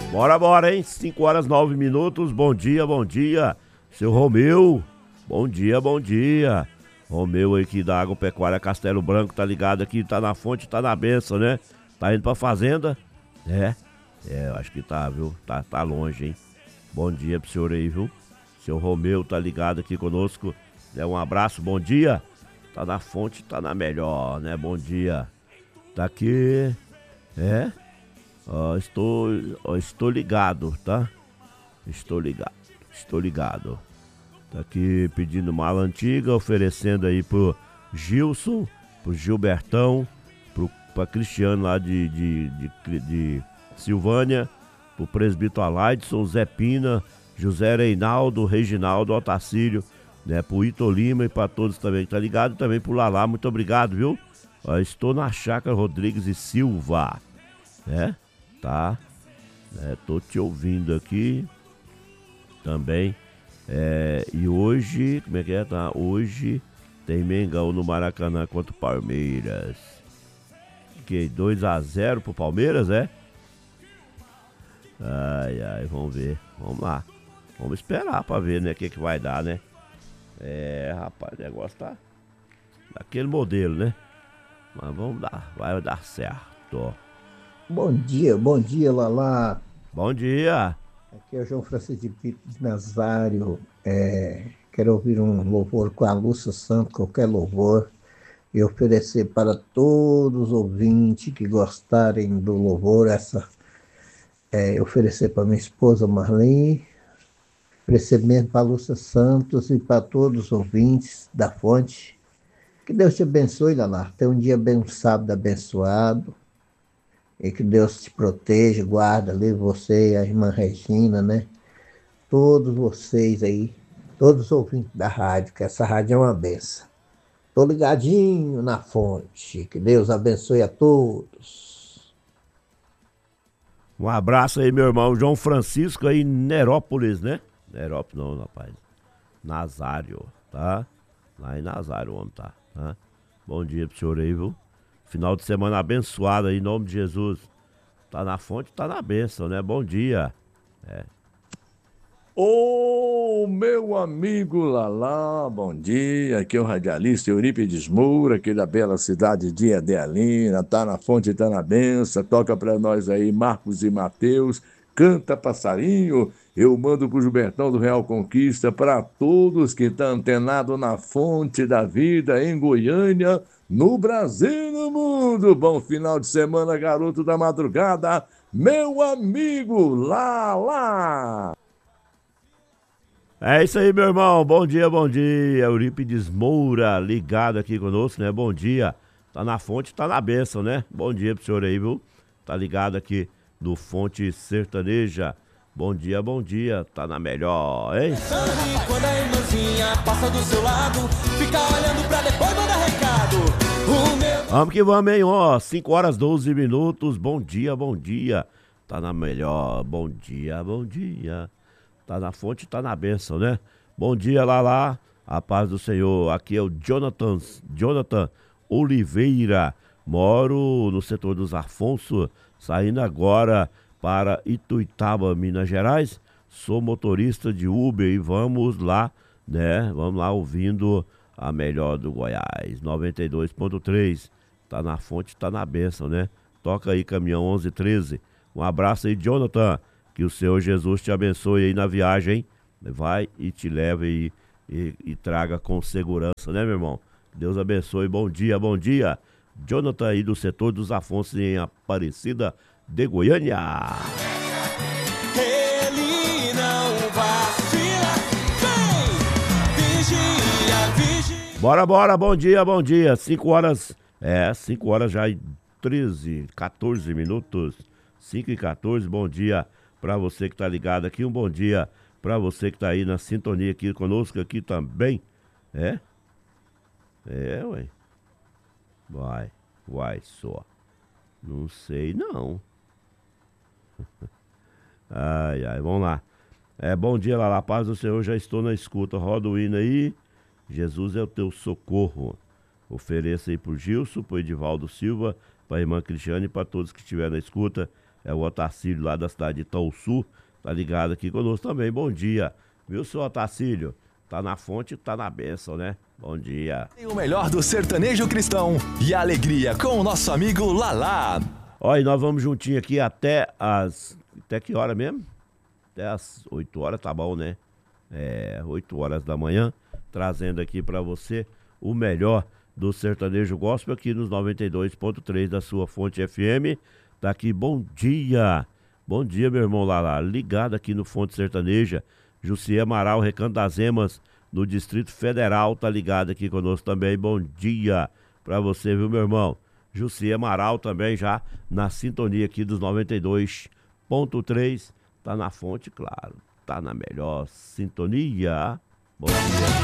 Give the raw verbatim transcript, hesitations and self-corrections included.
Bora, bora, hein? cinco horas, nove minutos. Bom dia, bom dia. Seu Romeu. Bom dia, bom dia. Romeu aqui da Agropecuária Castelo Branco, tá ligado aqui, tá na fonte, tá na benção, né? Tá indo pra fazenda? É, é, eu acho que tá, viu? Tá, tá longe, hein? Bom dia pro senhor aí, viu? Seu Romeu tá ligado aqui conosco. É, um abraço, bom dia. Tá na fonte, tá na melhor, né? Bom dia. Tá aqui, é... Uh, estou, uh, estou ligado, tá? Estou ligado, estou ligado. Tá aqui pedindo mala antiga, oferecendo aí pro Gilson, pro Gilbertão, pro, pra Cristiano lá de, de, de, de Silvânia, pro presbítero Alaidson, Zé Pina, José Reinaldo, Reginaldo, Otacílio, né? Pro Ito Lima e pra todos também, tá ligado? Também pro Lalá, muito obrigado, viu? Uh, estou na Chácara Rodrigues e Silva, né? Tá, é, tô te ouvindo aqui também, é, e hoje, como é que é, tá? Hoje tem Mengão no Maracanã contra o Palmeiras, que dois a zero pro Palmeiras, é? Ai, ai, vamos ver, vamos lá, vamos esperar pra ver, né, o que que vai dar, né? É, rapaz, o negócio tá daquele modelo, né? Mas vamos dar, vai dar certo. Bom dia, bom dia, Lalá. Bom dia. Aqui é o João Francisco de Pito de Nazário. É, quero ouvir um louvor com a Lúcia Santos, qualquer louvor, e oferecer para todos os ouvintes que gostarem do louvor, essa, é, oferecer para minha esposa Marlene, oferecer mesmo para a Lúcia Santos e para todos os ouvintes da Fonte. Que Deus te abençoe, Lalá. Tenha um dia abençoado, abençoado. E que Deus te proteja, guarda, livre você e a irmã Regina, né? Todos vocês aí, todos os ouvintes da rádio, que essa rádio é uma benção. Tô ligadinho na fonte. Que Deus abençoe a todos. Um abraço aí, meu irmão João Francisco aí em Nerópolis, né? Nerópolis não, rapaz. Nazário, tá? Lá em Nazário o homem tá, tá? Bom dia pro senhor aí, viu? Final de semana abençoado aí, em nome de Jesus. Tá na fonte, tá na bênção, né? Bom dia. É. Ô, meu amigo Lalá, bom dia. Aqui é o radialista Eurípides Moura, aqui da bela cidade de Adelina. Tá na fonte, tá na benção. Toca pra nós aí, Marcos e Mateus. Canta passarinho. Eu mando pro Gilbertão do Real Conquista, para todos que estão antenados na fonte da vida em Goiânia, no Brasil e no mundo. Bom final de semana, garoto da madrugada, meu amigo Lalá. É isso aí, meu irmão. Bom dia, bom dia. Eurípides Moura ligado aqui conosco, né? Bom dia. Tá na fonte, tá na bênção, né? Bom dia pro senhor aí, viu? Tá ligado aqui no Fonte Sertaneja. Bom dia, bom dia, tá na melhor, hein? Quando a irmãzinha passa do seu lado, fica olhando pra depois mandar recado. O meu... Vamos que vamos, hein? Ó, cinco horas, doze minutos. Bom dia, bom dia. Tá na melhor. Bom dia, bom dia. Tá na fonte, tá na bênção, né? Bom dia, Lalá. A paz do Senhor. Aqui é o Jonathan, Jonathan Oliveira. Moro no setor dos Afonso, saindo agora para Ituiutaba, Minas Gerais. Sou motorista de Uber e vamos lá, né? Vamos lá ouvindo a melhor do Goiás, noventa e dois ponto três. Tá na fonte, tá na bênção, né? Toca aí, caminhão onze treze. Um abraço aí, Jonathan. Que o Senhor Jesus te abençoe aí na viagem. Vai e te leve e, e, e traga com segurança, né, meu irmão? Deus abençoe. Bom dia, bom dia. Jonathan aí do setor dos Afonso em Aparecida de Goiânia. Ele não vacila, vem, vigia, vigia. Bora, bora, bom dia, bom dia. cinco horas, é, cinco horas já e treze, quatorze minutos. cinco e quatorze, bom dia pra você que tá ligado aqui. Um bom dia pra você que tá aí na sintonia aqui conosco aqui também. É? É, ué. Vai, vai só. Não sei não. Ai, ai, vamos lá. É, bom dia, lá, paz do Senhor, já estou na escuta. Roda o hino aí. Jesus é o teu socorro. Ofereça aí pro Gilson, pro Edivaldo Silva, pra irmã Cristiane e pra todos que estiverem na escuta. é o Otacílio lá da cidade de Itaúsu, tá ligado aqui conosco também. Bom dia, viu, seu Otacílio? Tá na fonte, tá na bênção, né? Bom dia. E o melhor do sertanejo cristão e a alegria com o nosso amigo Lalá. Ó, e nós vamos juntinho aqui até as... Até que hora mesmo? Até as oito horas, tá bom, né? É, oito horas da manhã, trazendo aqui pra você o melhor do sertanejo gospel aqui nos noventa e dois ponto três da sua fonte F M. Tá aqui, bom dia. Bom dia, meu irmão Lalá. Ligado aqui no Fonte Sertaneja. Jussier Amaral, Recanto das Emas, no Distrito Federal, tá ligado aqui conosco também. Bom dia pra você, viu, meu irmão? Jussier Amaral também já na sintonia aqui dos noventa e dois ponto três. Tá na fonte, claro. Tá na melhor sintonia. Bom dia.